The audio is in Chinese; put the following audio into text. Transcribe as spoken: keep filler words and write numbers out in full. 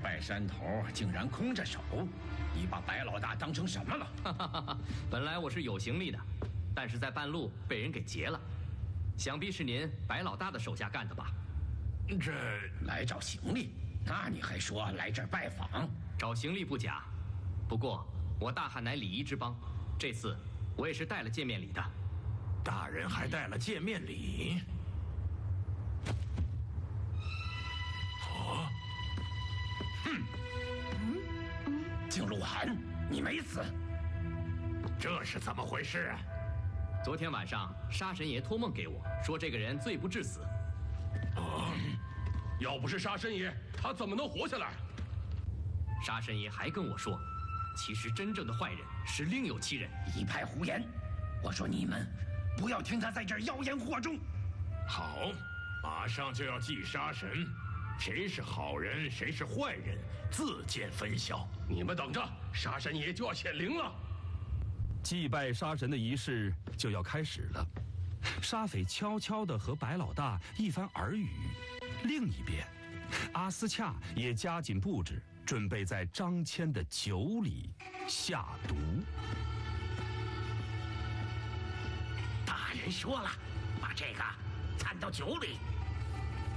拜山头竟然空着手，你把白老大当成什么了？ 哈哈哈！本来我是有行李的，但是在半路被人给劫了，想必是您白老大的手下干的吧？ 这来找行李，那你还说来这儿拜访？ 找行李不假，不过我大汉乃礼仪之邦，这次我也是带了见面礼的。 大人还带了见面礼？哦， 哼，嗯，景鹿寒，你没死， 这是怎么回事啊？ 昨天晚上杀神爷托梦给我说，这个人罪不至死。 啊！要不是杀神爷，他怎么能活下来？ 杀神爷还跟我说，其实真正的坏人是另有其人。 一派胡言！我说你们不要听他在这儿妖言惑众。 好，马上就要祭杀神，谁是好人，谁是坏人，自见分晓。 你们等着，杀神爷就要显灵了。 祭拜杀神的仪式就要开始了。沙匪悄悄地和白老大一番耳语，另一边，阿斯恰也加紧布置，准备在张骞的酒里下毒。 大人说了，把这个掺到酒里，